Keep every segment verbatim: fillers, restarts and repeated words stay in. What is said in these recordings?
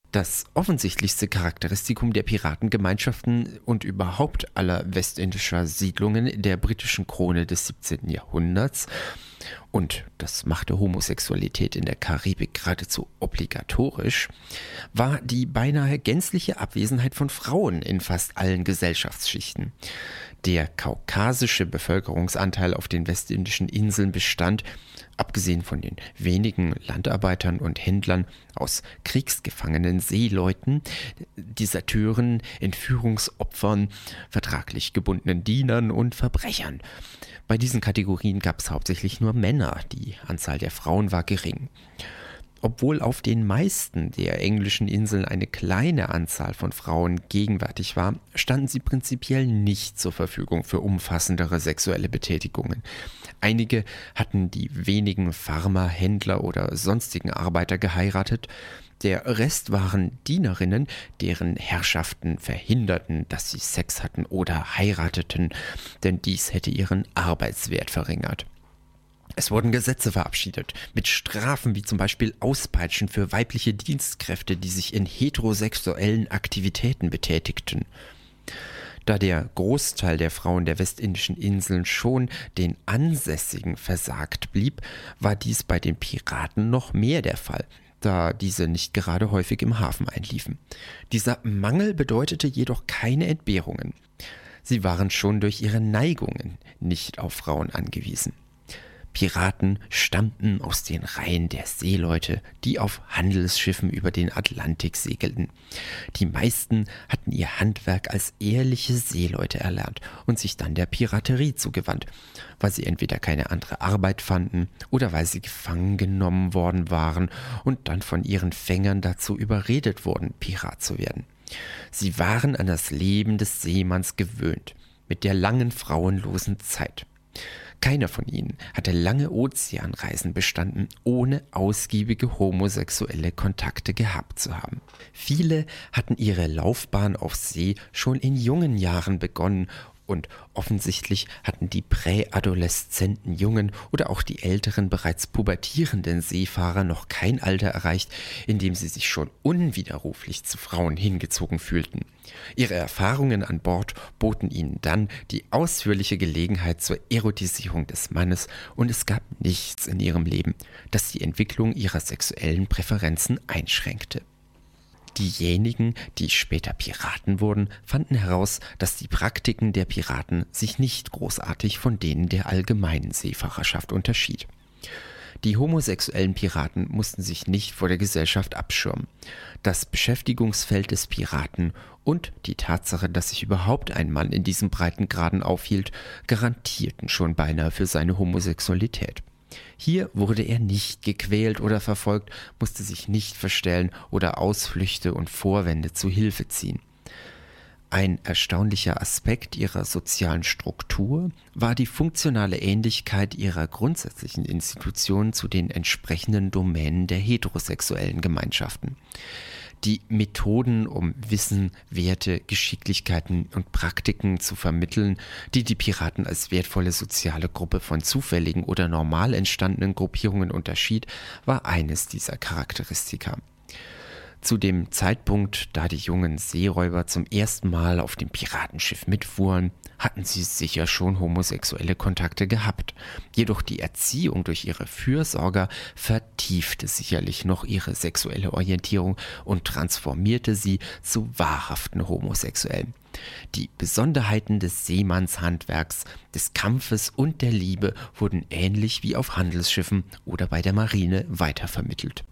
Das offensichtlichste Charakteristikum der Piratengemeinschaften und überhaupt aller westindischer Siedlungen der britischen Krone des siebzehnten Jahrhunderts, und das machte Homosexualität in der Karibik geradezu obligatorisch, war die beinahe gänzliche Abwesenheit von Frauen in fast allen Gesellschaftsschichten. Der kaukasische Bevölkerungsanteil auf den westindischen Inseln bestand, abgesehen von den wenigen Landarbeitern und Händlern, aus kriegsgefangenen Seeleuten, Deserteuren, Entführungsopfern, vertraglich gebundenen Dienern und Verbrechern. Bei diesen Kategorien gab es hauptsächlich nur Männer, die Anzahl der Frauen war gering. Obwohl auf den meisten der englischen Inseln eine kleine Anzahl von Frauen gegenwärtig war, standen sie prinzipiell nicht zur Verfügung für umfassendere sexuelle Betätigungen. Einige hatten die wenigen Farmer, Händler oder sonstigen Arbeiter geheiratet. Der Rest waren Dienerinnen, deren Herrschaften verhinderten, dass sie Sex hatten oder heirateten, denn dies hätte ihren Arbeitswert verringert. Es wurden Gesetze verabschiedet, mit Strafen wie zum Beispiel Auspeitschen für weibliche Dienstkräfte, die sich in heterosexuellen Aktivitäten betätigten. Da der Großteil der Frauen der westindischen Inseln schon den Ansässigen versagt blieb, war dies bei den Piraten noch mehr der Fall, da diese nicht gerade häufig im Hafen einliefen. Dieser Mangel bedeutete jedoch keine Entbehrungen. Sie waren schon durch ihre Neigungen nicht auf Frauen angewiesen. Piraten stammten aus den Reihen der Seeleute, die auf Handelsschiffen über den Atlantik segelten. Die meisten hatten ihr Handwerk als ehrliche Seeleute erlernt und sich dann der Piraterie zugewandt, weil sie entweder keine andere Arbeit fanden oder weil sie gefangen genommen worden waren und dann von ihren Fängern dazu überredet wurden, Pirat zu werden. Sie waren an das Leben des Seemanns gewöhnt, mit der langen frauenlosen Zeit. Keiner von ihnen hatte lange Ozeanreisen bestanden, ohne ausgiebige homosexuelle Kontakte gehabt zu haben. Viele hatten ihre Laufbahn auf See schon in jungen Jahren begonnen und offensichtlich hatten die präadoleszenten Jungen oder auch die älteren, bereits pubertierenden Seefahrer noch kein Alter erreicht, in dem sie sich schon unwiderruflich zu Frauen hingezogen fühlten. Ihre Erfahrungen an Bord boten ihnen dann die ausführliche Gelegenheit zur Erotisierung des Mannes, und es gab nichts in ihrem Leben, das die Entwicklung ihrer sexuellen Präferenzen einschränkte. Diejenigen, die später Piraten wurden, fanden heraus, dass die Praktiken der Piraten sich nicht großartig von denen der allgemeinen Seefahrerschaft unterschied. Die homosexuellen Piraten mussten sich nicht vor der Gesellschaft abschirmen. Das Beschäftigungsfeld des Piraten und die Tatsache, dass sich überhaupt ein Mann in diesen Breitengraden aufhielt, garantierten schon beinahe für seine Homosexualität. Hier wurde er nicht gequält oder verfolgt, musste sich nicht verstellen oder Ausflüchte und Vorwände zu Hilfe ziehen. Ein erstaunlicher Aspekt ihrer sozialen Struktur war die funktionale Ähnlichkeit ihrer grundsätzlichen Institutionen zu den entsprechenden Domänen der heterosexuellen Gemeinschaften. Die Methoden, um Wissen, Werte, Geschicklichkeiten und Praktiken zu vermitteln, die die Piraten als wertvolle soziale Gruppe von zufälligen oder normal entstandenen Gruppierungen unterschied, war eines dieser Charakteristika. Zu dem Zeitpunkt, da die jungen Seeräuber zum ersten Mal auf dem Piratenschiff mitfuhren, hatten sie sicher schon homosexuelle Kontakte gehabt. Jedoch die Erziehung durch ihre Fürsorger vertiefte sicherlich noch ihre sexuelle Orientierung und transformierte sie zu wahrhaften Homosexuellen. Die Besonderheiten des Seemannshandwerks, des Kampfes und der Liebe wurden ähnlich wie auf Handelsschiffen oder bei der Marine weitervermittelt.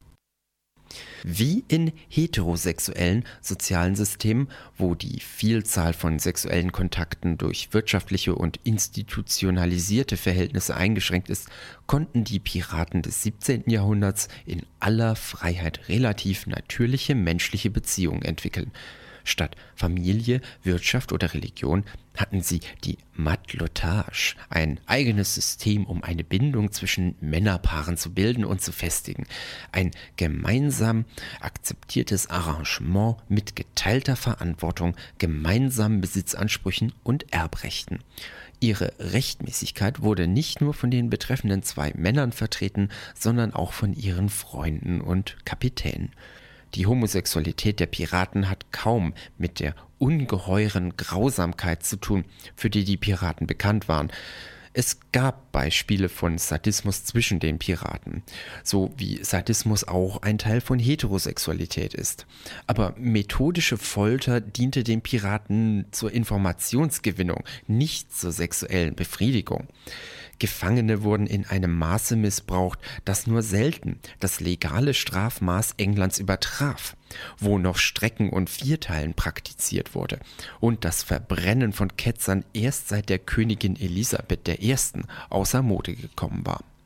Wie in heterosexuellen sozialen Systemen, wo die Vielzahl von sexuellen Kontakten durch wirtschaftliche und institutionalisierte Verhältnisse eingeschränkt ist, konnten die Piraten des siebzehnten Jahrhunderts in aller Freiheit relativ natürliche menschliche Beziehungen entwickeln. Statt Familie, Wirtschaft oder Religion hatten sie die Matelotage, ein eigenes System, um eine Bindung zwischen Männerpaaren zu bilden und zu festigen. Ein gemeinsam akzeptiertes Arrangement mit geteilter Verantwortung, gemeinsamen Besitzansprüchen und Erbrechten. Ihre Rechtmäßigkeit wurde nicht nur von den betreffenden zwei Männern vertreten, sondern auch von ihren Freunden und Kapitänen. Die Homosexualität der Piraten hat kaum mit der ungeheuren Grausamkeit zu tun, für die die Piraten bekannt waren. Es gab Beispiele von Sadismus zwischen den Piraten, so wie Sadismus auch ein Teil von Heterosexualität ist. Aber methodische Folter diente den Piraten zur Informationsgewinnung, nicht zur sexuellen Befriedigung. Gefangene wurden in einem Maße missbraucht, das nur selten das legale Strafmaß Englands übertraf, wo noch Strecken und Vierteilen praktiziert wurde und das Verbrennen von Ketzern erst seit der Königin Elisabeth der Ersten außer Mode gekommen war.